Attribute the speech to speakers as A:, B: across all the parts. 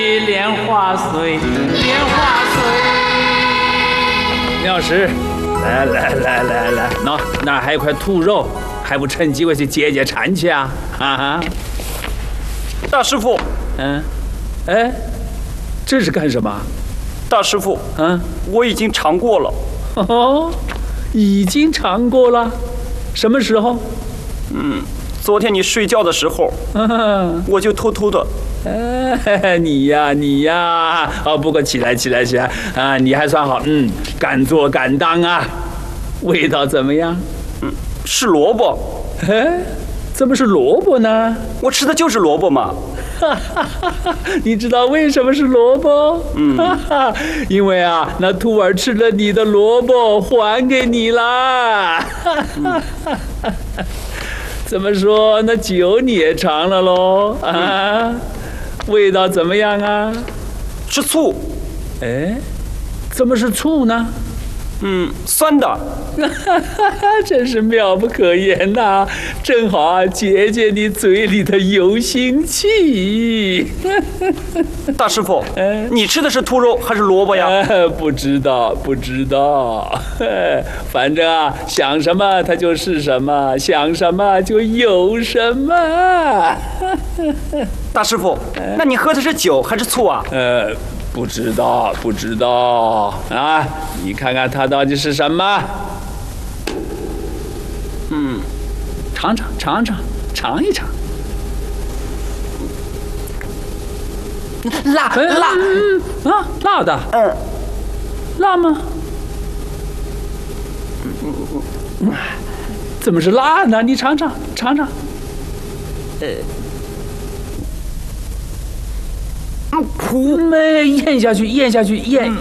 A: 莲花碎，莲花碎。妙师，来，那儿还有块兔肉，还不趁机会去解解馋去啊？
B: 大师傅，
A: 哎，这是干什么？
B: 大师傅，我已经尝过了。
A: 哦，已经尝过了，什么时候？
B: 昨天你睡觉的时候，我就偷偷的。
A: 你呀，哦，不过起来啊，你还算好，敢做敢当啊。味道怎么样？
B: 是萝卜。
A: 怎么是萝卜呢？
B: 我吃的就是萝卜嘛。
A: 你知道为什么是萝卜？因为啊，那兔儿吃了你的萝卜，还给你啦。怎么说？那酒你也尝了喽？味道怎么样啊？
B: 是醋。
A: 怎么是醋呢？
B: 酸的。
A: 真是妙不可言呐！正好啊，解解你嘴里的油腥气。
B: 大师傅，你吃的是兔肉还是萝卜呀？
A: 不知道。反正啊，想什么它就是什么，想什么就有什么。
B: 大师傅，那你喝的是酒还是醋啊？
A: 不知道啊！你看看它到底是什么？尝一尝。
B: 辣。
A: 辣的。辣吗？怎么是辣呢？你尝尝。苦没咽下去，咽下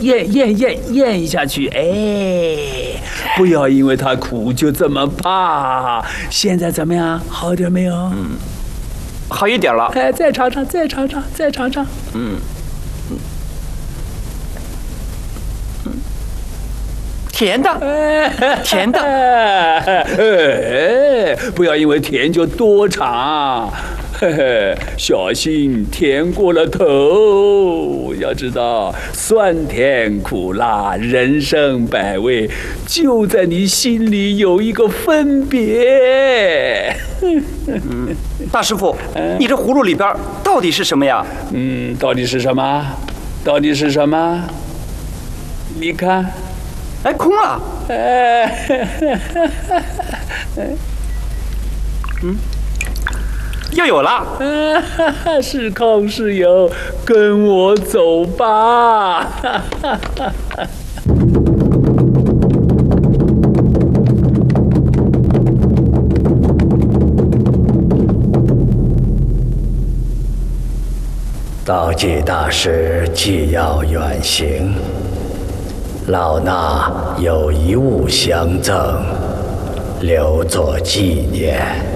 A: 去。不要因为它苦就这么怕。现在怎么样？好点没有？
B: 好一点了。
A: 再尝尝。
B: 甜的。
A: 不要因为甜就多尝。小心甜过了头。要知道，酸甜苦辣，人生百味，就在你心里有一个分别。
B: 大师傅，你这葫芦里边到底是什么呀？
A: 到底是什么？你看，
B: 空了。又有了。
A: 是空是有，跟我走吧。
C: 道济大师既要远行，老衲有一物相赠，留作纪念。